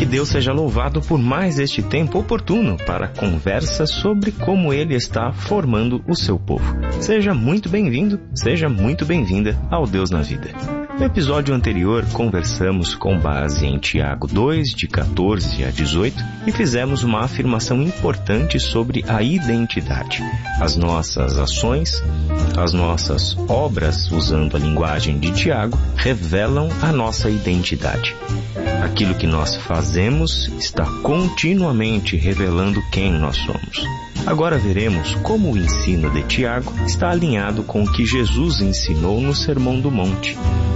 Deus seja louvado por mais este tempo oportuno para conversa sobre como Ele está formando o seu povo. Seja muito bem-vindo, seja muito bem-vinda ao Deus na Vida. No episódio anterior, conversamos com base em Tiago 2, de 14 a 18, e fizemos uma afirmação importante sobre a identidade. As nossas ações, as nossas obras, usando a linguagem de Tiago, revelam a nossa identidade. Aquilo que nós fazemos está continuamente revelando quem nós somos. Agora veremos como o ensino de Tiago está alinhado com o que Jesus ensinou no Sermão do Monte.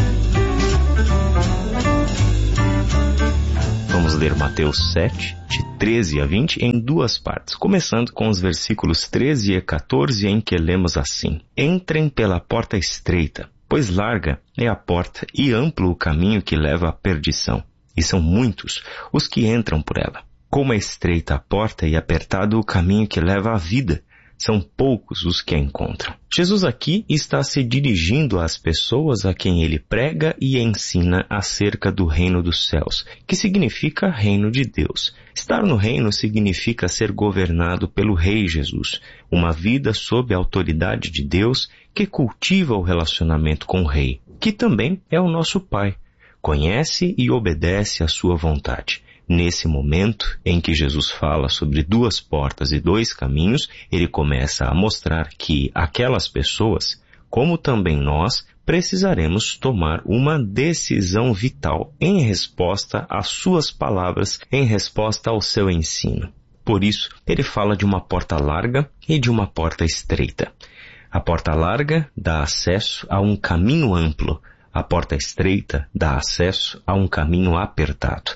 Vamos ler Mateus 7, de 13 a 20, em duas partes, começando com os versículos 13 e 14, em que lemos assim: Entrem pela porta estreita, pois larga é a porta e amplo o caminho que leva à perdição, e são muitos os que entram por ela. Como é estreita a porta e apertado o caminho que leva à vida, são poucos os que a encontram. Jesus aqui está se dirigindo às pessoas a quem ele prega e ensina acerca do reino dos céus, que significa reino de Deus. Estar no reino significa ser governado pelo Rei Jesus, uma vida sob a autoridade de Deus que cultiva o relacionamento com o Rei, que também é o nosso Pai, conhece e obedece à sua vontade. Nesse momento em que Jesus fala sobre duas portas e dois caminhos, ele começa a mostrar que aquelas pessoas, como também nós, precisaremos tomar uma decisão vital em resposta às suas palavras, em resposta ao seu ensino. Por isso, ele fala de uma porta larga e de uma porta estreita. A porta larga dá acesso a um caminho amplo, a porta estreita dá acesso a um caminho apertado.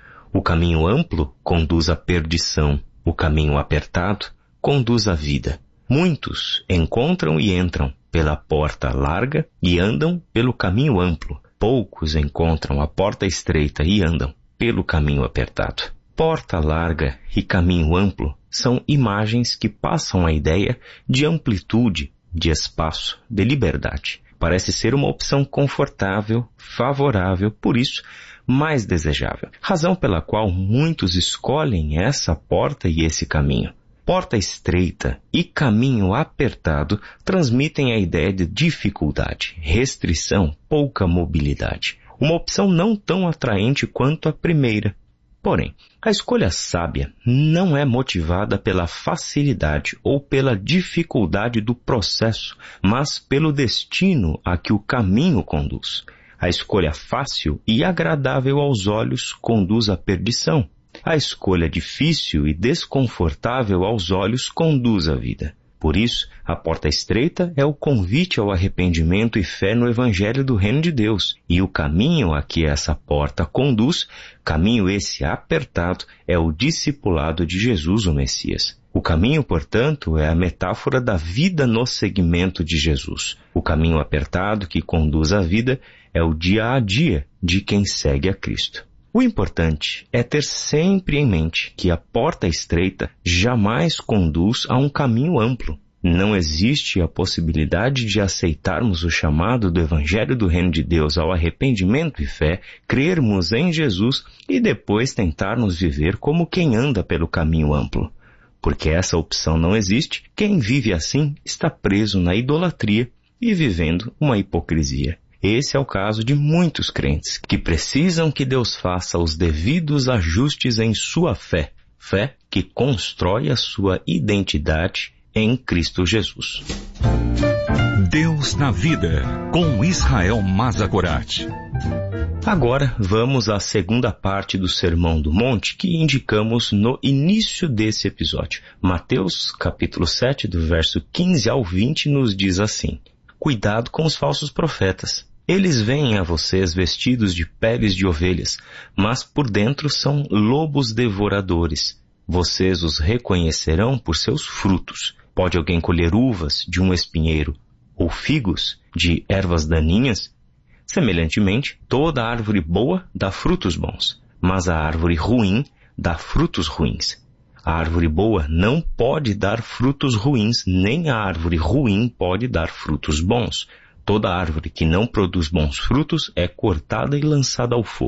O caminho amplo conduz à perdição, o caminho apertado conduz à vida. Muitos encontram e entram pela porta larga e andam pelo caminho amplo. Poucos encontram a porta estreita e andam pelo caminho apertado. Porta larga e caminho amplo são imagens que passam a ideia de amplitude, de espaço, de liberdade. Parece ser uma opção confortável, favorável, por isso, mais desejável. Razão pela qual muitos escolhem essa porta e esse caminho. Porta estreita e caminho apertado transmitem a ideia de dificuldade, restrição, pouca mobilidade. Uma opção não tão atraente quanto a primeira. Porém, a escolha sábia não é motivada pela facilidade ou pela dificuldade do processo, mas pelo destino a que o caminho conduz. A escolha fácil e agradável aos olhos conduz à perdição. A escolha difícil e desconfortável aos olhos conduz à vida. Por isso, a porta estreita é o convite ao arrependimento e fé no Evangelho do Reino de Deus. E o caminho a que essa porta conduz, caminho esse apertado, é o discipulado de Jesus, o Messias. O caminho, portanto, é a metáfora da vida no seguimento de Jesus. O caminho apertado que conduz à vida é o dia a dia de quem segue a Cristo. O importante é ter sempre em mente que a porta estreita jamais conduz a um caminho amplo. Não existe a possibilidade de aceitarmos o chamado do Evangelho do Reino de Deus ao arrependimento e fé, crermos em Jesus e depois tentarmos viver como quem anda pelo caminho amplo. Porque essa opção não existe, quem vive assim está preso na idolatria e vivendo uma hipocrisia. Esse é o caso de muitos crentes que precisam que Deus faça os devidos ajustes em sua fé, fé que constrói a sua identidade em Cristo Jesus. Deus na Vida, com Israel Mazakorati. Agora vamos à segunda parte do Sermão do Monte que indicamos no início desse episódio. Mateus, capítulo 7, do verso 15 ao 20, nos diz assim: Cuidado com os falsos profetas. Eles vêm a vocês vestidos de peles de ovelhas, mas por dentro são lobos devoradores. Vocês os reconhecerão por seus frutos. Pode alguém colher uvas de um espinheiro ou figos de ervas daninhas? Semelhantemente, toda árvore boa dá frutos bons, mas a árvore ruim dá frutos ruins. A árvore boa não pode dar frutos ruins, nem a árvore ruim pode dar frutos bons. Toda árvore que não produz bons frutos é cortada e lançada ao fogo.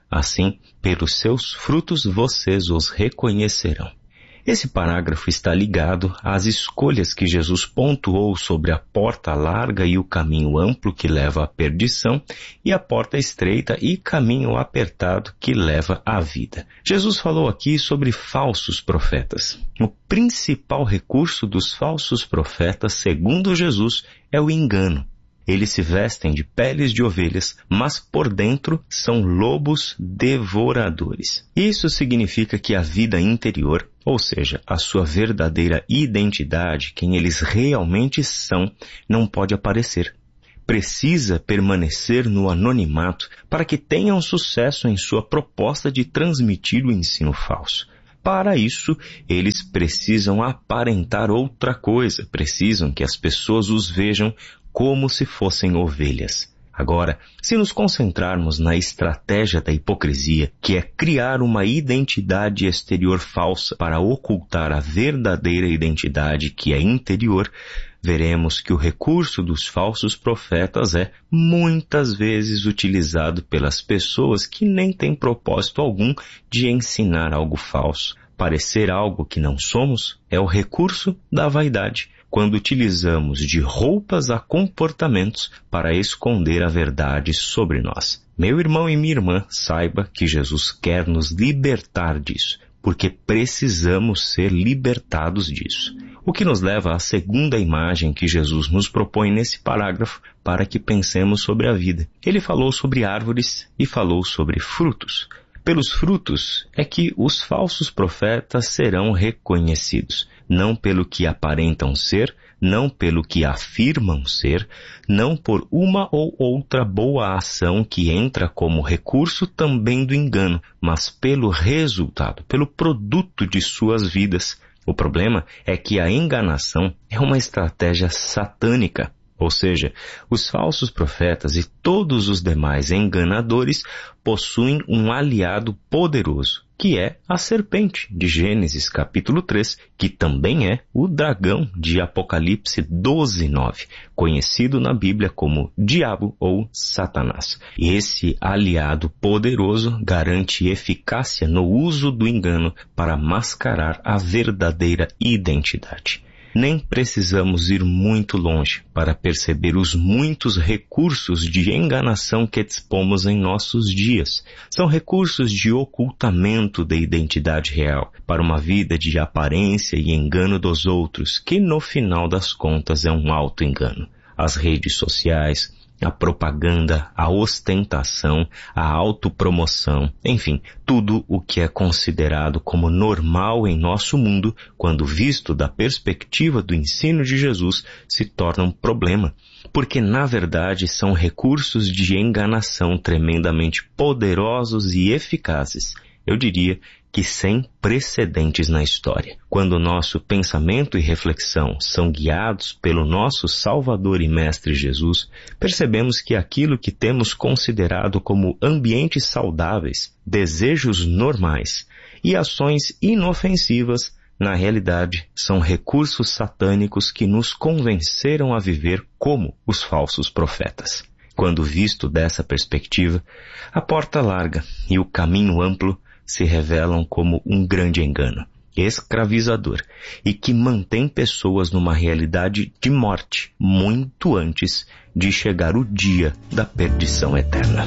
Assim, pelos seus frutos vocês os reconhecerão. Esse parágrafo está ligado às escolhas que Jesus pontuou sobre a porta larga e o caminho amplo que leva à perdição e a porta estreita e caminho apertado que leva à vida. Jesus falou aqui sobre falsos profetas. O principal recurso dos falsos profetas, segundo Jesus, é o engano. Eles se vestem de peles de ovelhas, mas por dentro são lobos devoradores. Isso significa que a vida interior, ou seja, a sua verdadeira identidade, quem eles realmente são, não pode aparecer. Precisa permanecer no anonimato para que tenham sucesso em sua proposta de transmitir o ensino falso. Para isso, eles precisam aparentar outra coisa, precisam que as pessoas os vejam como se fossem ovelhas. Agora, se nos concentrarmos na estratégia da hipocrisia, que é criar uma identidade exterior falsa para ocultar a verdadeira identidade que é interior, veremos que o recurso dos falsos profetas é muitas vezes utilizado pelas pessoas que nem têm propósito algum de ensinar algo falso. Parecer algo que não somos é o recurso da vaidade, quando utilizamos de roupas a comportamentos para esconder a verdade sobre nós. Meu irmão e minha irmã, saiba que Jesus quer nos libertar disso, porque precisamos ser libertados disso. O que nos leva à segunda imagem que Jesus nos propõe nesse parágrafo para que pensemos sobre a vida. Ele falou sobre árvores e falou sobre frutos. Pelos frutos é que os falsos profetas serão reconhecidos, não pelo que aparentam ser, não pelo que afirmam ser, não por uma ou outra boa ação que entra como recurso também do engano, mas pelo resultado, pelo produto de suas vidas. O problema é que a enganação é uma estratégia satânica. Ou seja, os falsos profetas e todos os demais enganadores possuem um aliado poderoso, que é a serpente de Gênesis capítulo 3, que também é o dragão de Apocalipse 12:9, conhecido na Bíblia como Diabo ou Satanás. E esse aliado poderoso garante eficácia no uso do engano para mascarar a verdadeira identidade. Nem precisamos ir muito longe para perceber os muitos recursos de enganação que dispomos em nossos dias. São recursos de ocultamento da identidade real para uma vida de aparência e engano dos outros, que no final das contas é um auto-engano. As redes sociais, a propaganda, a ostentação, a autopromoção, enfim, tudo o que é considerado como normal em nosso mundo, quando visto da perspectiva do ensino de Jesus, se torna um problema, porque na verdade são recursos de enganação tremendamente poderosos e eficazes. Eu diria que sem precedentes na história. Quando o nosso pensamento e reflexão são guiados pelo nosso Salvador e Mestre Jesus, percebemos que aquilo que temos considerado como ambientes saudáveis, desejos normais e ações inofensivas, na realidade, são recursos satânicos que nos convenceram a viver como os falsos profetas. Quando visto dessa perspectiva, a porta larga e o caminho amplo se revelam como um grande engano, escravizador, e que mantém pessoas numa realidade de morte muito antes de chegar o dia da perdição eterna.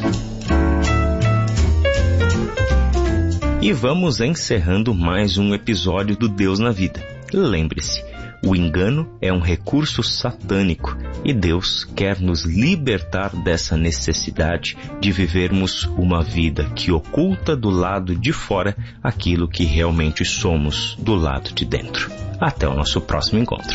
E vamos encerrando mais um episódio do Deus na Vida. Lembre-se, o engano é um recurso satânico e Deus quer nos libertar dessa necessidade de vivermos uma vida que oculta do lado de fora aquilo que realmente somos do lado de dentro. Até o nosso próximo encontro.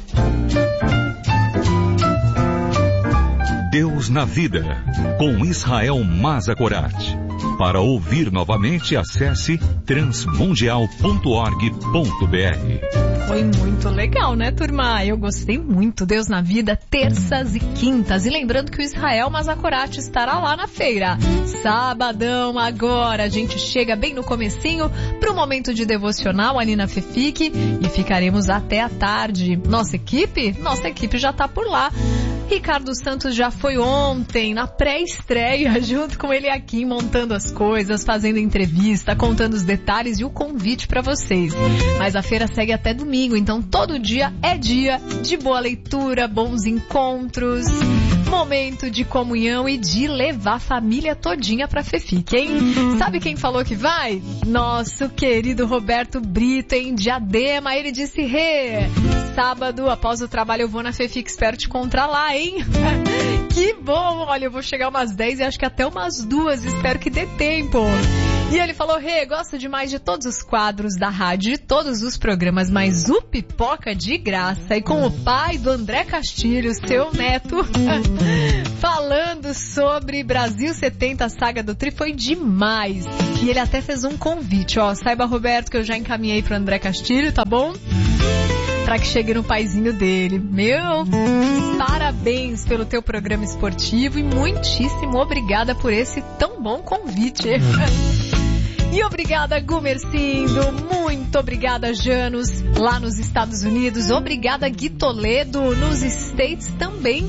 Deus na Vida, com Israel Mazakorati. Para ouvir novamente, acesse transmundial.org.br. Foi muito legal, né, turma? Eu gostei muito. Deus na Vida, terças e quintas. E lembrando que o Israel Mazakorati estará lá na feira. Sabadão agora. A gente chega bem no comecinho para o momento de devocional, a Nina Fefique, e ficaremos até a tarde. Nossa equipe já está por lá. Ricardo Santos já foi ontem, na pré-estreia, junto com ele aqui, montando as coisas, fazendo entrevista, contando os detalhes e o convite para vocês. Mas a feira segue até domingo, então todo dia é dia de boa leitura, bons encontros, momento de comunhão e de levar a família todinha pra FEFIC, hein? Sabe quem falou que vai? Nosso querido Roberto Brito, em Diadema. Ele disse, sábado, após o trabalho, eu vou na FEFIC, espero te encontrar lá, hein? Que bom! Olha, eu vou chegar umas 10 e acho que até umas 2, espero que dê tempo. E ele falou, gosto demais de todos os quadros da rádio, de todos os programas, mas o Pipoca de Graça e com o pai do André Castilho, seu neto, falando sobre Brasil 70, a saga do Tri, foi demais. E ele até fez um convite, saiba, Roberto, que eu já encaminhei pro André Castilho, tá bom? Pra que chegue no paizinho dele. Meu, parabéns pelo teu programa esportivo e muitíssimo obrigada por esse tão bom convite. E obrigada, Gumercindo, muito obrigada, Janus, lá nos Estados Unidos, obrigada, Gui Toledo, nos States também.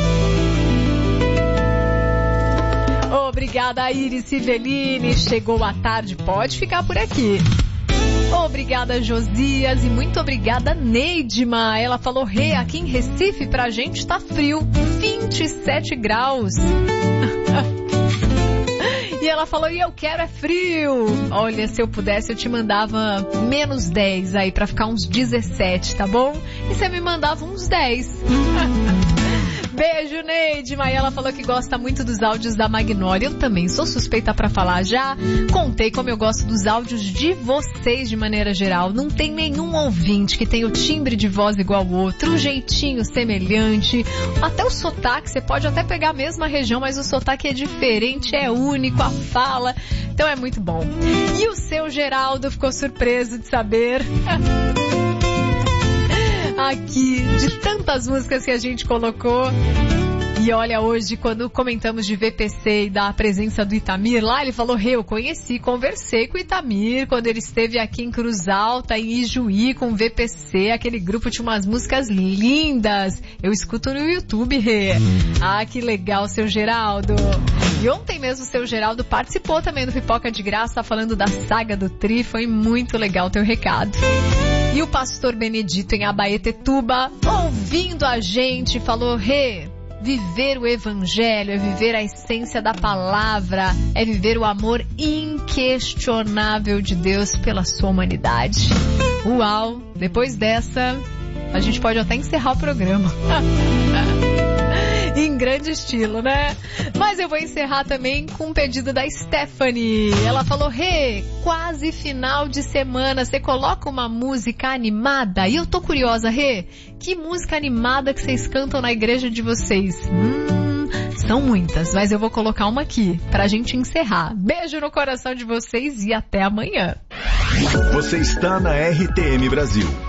Obrigada, Iris Civelini, chegou à tarde, pode ficar por aqui. Obrigada, Josias, e muito obrigada, Neidma. Ela falou, aqui em Recife pra gente tá frio, 27 graus. E ela falou, e eu quero é frio. Olha, se eu pudesse eu te mandava menos 10 aí pra ficar uns 17, tá bom? E você me mandava uns 10. Beijo, Neidma. E ela falou que gosta muito dos áudios da Magnólia. Eu também sou suspeita pra falar. Já contei como eu gosto dos áudios de vocês de maneira geral. Não tem nenhum ouvinte que tenha o timbre de voz igual ao outro, um jeitinho semelhante, até o sotaque. Você pode até pegar a mesma região, mas o sotaque é diferente, é único, a fala. Então é muito bom. E o seu Geraldo ficou surpreso de saber... aqui, de tantas músicas que a gente colocou. E olha, hoje, quando comentamos de VPC e da presença do Itamir lá, ele falou, eu conheci, conversei com o Itamir quando ele esteve aqui em Cruz Alta, em Ijuí, com o VPC, aquele grupo tinha umas músicas lindas. Eu escuto no YouTube, Ah, que legal, seu Geraldo. E ontem mesmo o seu Geraldo participou também do Pipoca de Graça, falando da saga do Tri, foi muito legal o teu recado. E o pastor Benedito em Abaetetuba, ouvindo a gente, falou, viver o evangelho é viver a essência da palavra, é viver o amor inquestionável de Deus pela sua humanidade. Uau! Depois dessa, a gente pode até encerrar o programa. Em grande estilo, né? Mas eu vou encerrar também com um pedido da Stephanie. Ela falou, quase final de semana, você coloca uma música animada? E eu tô curiosa, que música animada que vocês cantam na igreja de vocês? São muitas, mas eu vou colocar uma aqui pra gente encerrar. Beijo no coração de vocês e até amanhã. Você está na RTM Brasil.